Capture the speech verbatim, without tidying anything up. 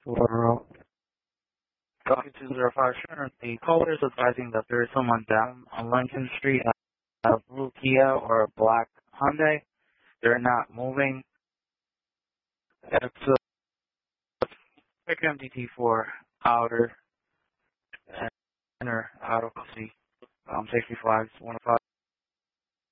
For Talking two zero five Sure. The caller is advising that there is someone down on Lincoln Street, a blue Kia or a black Hyundai. They're not moving. It's a pick M D T four outer and inner auto C. Um, safety flags one oh five.